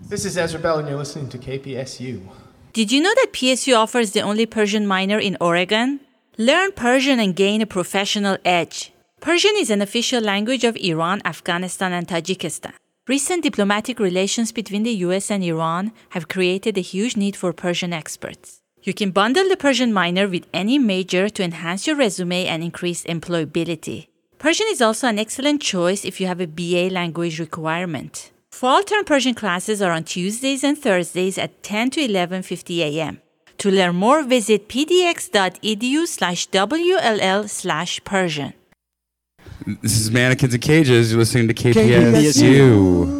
This is Ezra Bell, and you're listening to KPSU. Did you know that PSU offers the only Persian minor in Oregon? Learn Persian and gain a professional edge. Persian is an official language of Iran, Afghanistan, and Tajikistan. Recent diplomatic relations between the US and Iran have created a huge need for Persian experts. You can bundle the Persian minor with any major to enhance your resume and increase employability. Persian is also an excellent choice if you have a BA language requirement. Fall term Persian classes are on Tuesdays and Thursdays at 10 to 11:50 a.m. To learn more, visit pdx.edu/WLL/Persian. This is Mannequins and Cages. You're listening to KPSU.